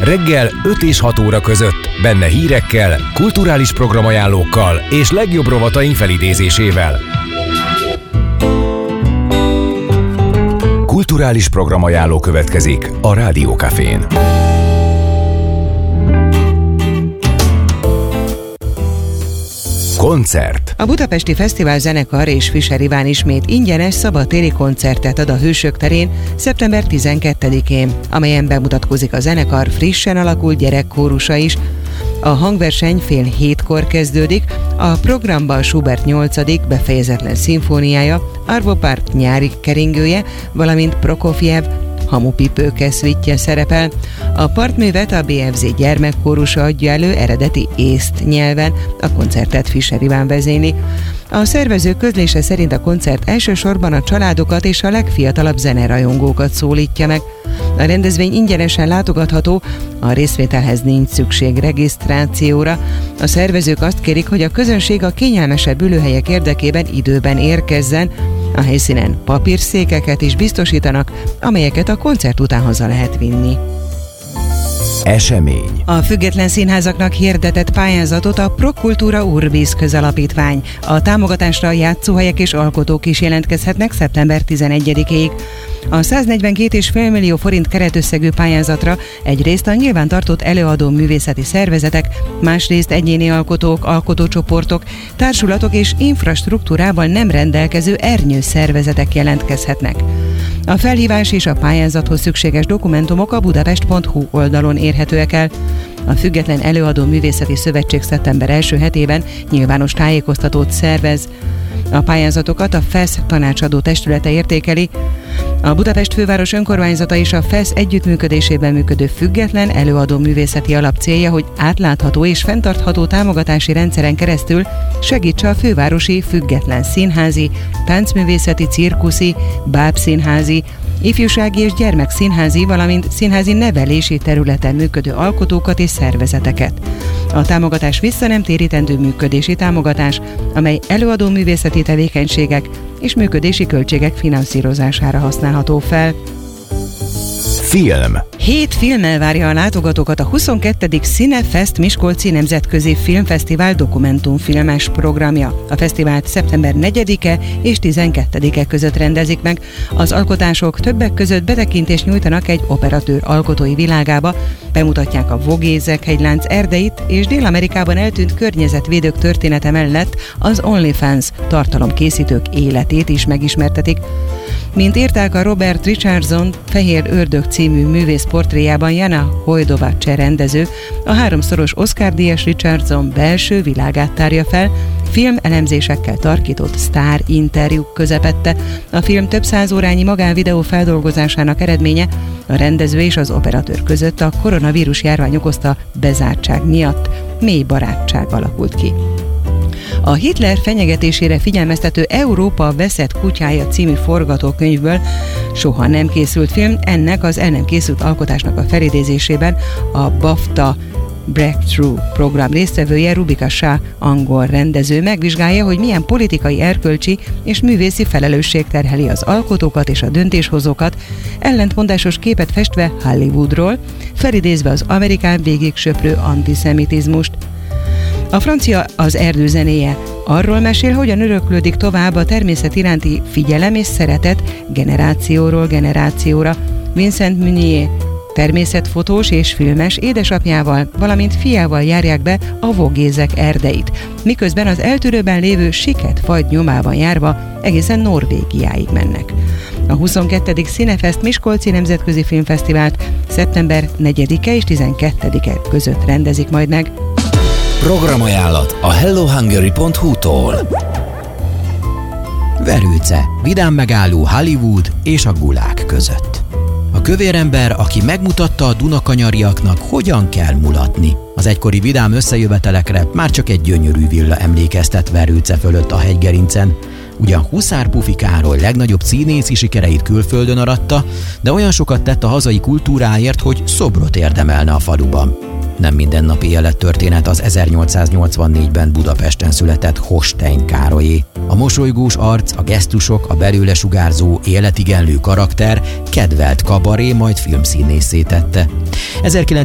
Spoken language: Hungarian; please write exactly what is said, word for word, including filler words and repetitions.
Reggel öt és hat óra között, benne hírekkel, kulturális programajánlókkal és legjobb rovataink felidézésével. Kulturális programajánló következik a Rádió Cafén. Koncert. A Budapesti Fesztivál Zenekar és Fischer Iván ismét ingyenes szabadtéri koncertet ad a Hősök terén szeptember tizenkettedikén, amelyen bemutatkozik a zenekar frissen alakult gyerekkórusa is. A hangverseny fél hétkor kezdődik, a programban Schubert nyolcadik befejezetlen szimfóniája, Arvo Pärt nyári keringője, valamint Prokofjev hamupipőke szvitje szerepel. A partművet a bé ef zé gyermekkórusa adja elő eredeti észt nyelven, a koncertet Fischer Iván vezényli. A szervező közlése szerint a koncert elsősorban a családokat és a legfiatalabb zenerajongókat szólítja meg. A rendezvény ingyenesen látogatható, a részvételhez nincs szükség regisztrációra. A szervezők azt kérik, hogy a közönség a kényelmesebb ülőhelyek érdekében időben érkezzen. A helyszínen papírszékeket is biztosítanak, amelyeket a koncert után haza lehet vinni. Esemény. A független színházaknak hirdetett pályázatot a Prokultúra Urbis közalapítvány. A támogatásra játszóhelyek és alkotók is jelentkezhetnek szeptember tizenegyedikéig. A száznegyvenkét egész öt millió forint keretösszegű pályázatra egyrészt a nyilvántartott előadó művészeti szervezetek, másrészt egyéni alkotók, alkotócsoportok, társulatok és infrastruktúrával nem rendelkező ernyő szervezetek jelentkezhetnek. A felhívás és a pályázathoz szükséges dokumentumok a budapest pont hu oldalon érhetőek el. A Független Előadó Művészeti Szövetség szeptember első hetében nyilvános tájékoztatót szervez. A pályázatokat a FESZ tanácsadó testülete értékeli. A Budapest főváros önkormányzata és a FESZ együttműködésében működő Független Előadó Művészeti Alap célja, hogy átlátható és fenntartható támogatási rendszeren keresztül segítse a fővárosi független színházi, táncművészeti, cirkuszi, bábszínházi, ifjúsági és gyermekszínházi, valamint színházi nevelési területen működő alkotókat és szervezeteket. A támogatás visszanemtérítendő működési támogatás, amely előadó művészeti tevékenységek és működési költségek finanszírozására használható fel. Film. Hét filmmel várja a látogatókat a huszonkettedik Cinefest Miskolci Nemzetközi Filmfesztivál dokumentumfilmes programja. A fesztivált szeptember negyedike és tizenkettedike között rendezik meg. Az alkotások többek között betekintést nyújtanak egy operatőr alkotói világába, bemutatják a Vogézek hegylánc erdeit és Dél-Amerikában eltűnt környezetvédők története mellett az OnlyFans tartalomkészítők életét is megismertetik. Mint írták a Robert Richardson Fehér ördög című művész portréjában Jana Hojdovacse rendező, a háromszoros Oscar-díjas Richardson belső világát tárja fel, film elemzésekkel tarkított sztár interjúk közepette. A film több száz órányi magánvideó feldolgozásának eredménye, a rendező és az operatőr között a koronavírus járvány okozta bezártság miatt mély barátság alakult ki. A Hitler fenyegetésére figyelmeztető Európa veszett kutyája című forgatókönyvből soha nem készült film, ennek az el nem készült alkotásnak a felidézésében a BAFTA Breakthrough program résztvevője Rubika Shah angol rendező megvizsgálja, hogy milyen politikai, erkölcsi és művészi felelősség terheli az alkotókat és a döntéshozókat, ellentmondásos képet festve Hollywoodról, felidézve az Amerikán végig söprő antiszemitizmust. A francia Az erdő zenéje arról mesél, hogyan öröklődik tovább a természet iránti figyelem és szeretet generációról generációra. Vincent Munier természetfotós és filmes édesapjával, valamint fiával járják be a Vogézek erdeit, miközben az eltűrőben lévő siket fagy nyomában járva egészen Norvégiáig mennek. A huszonkettedik Cinefest Miskolci Nemzetközi Filmfesztivált szeptember negyedike és tizenkettedike között rendezik majd meg. Programajánlat a hello hungary pont hu-tól. Verőce, vidám megálló Hollywood és a Gulák között. A kövérember, aki megmutatta a dunakanyariaknak, hogyan kell mulatni. Az egykori vidám összejövetelekre már csak egy gyönyörű villa emlékeztet Verőce fölött a hegygerincen. Ugyan Huszár Pufi Károly legnagyobb színészi sikereit külföldön aratta, de olyan sokat tett a hazai kultúráért, hogy szobrot érdemelne a faluban. Nem mindennapi élettörténet az ezernyolcszáznyolcvannégyben Budapesten született Hostein Károlyé. A mosolygós arc, a gesztusok, a belőle sugárzó, életigenlő karakter kedvelt kabaré, majd filmszínésszé tette.